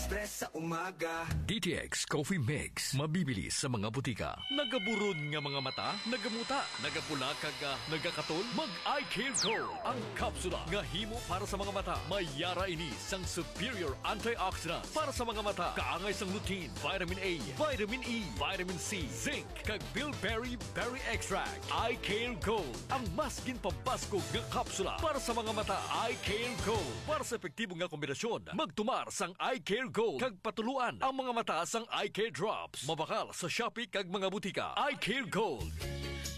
express sa umaga. DTX Coffee Mix. Mabibili sa mga butika. Nagaburon nga mga mata, nagamuta, nagapula kaga, nagakatol. Mag-eye care Gold. Ang kapsula nga himo para sa mga mata. May yara ini sang superior antioxidant para sa mga mata. Kaangay sang lutein, vitamin A, vitamin E, vitamin C, zinc, kag bilberry berry extract. Eye care Gold. Ang mas ginpabaskog nga kapsula para sa mga mata. Eye care Gold. Para sa epektibo nga kombinasyon, magtumar sang Eye Care Gold kag patuluan ang mga mata sang Eye Care Drops. Mabakal sa Shopee kag mga butika. Eye Care Gold.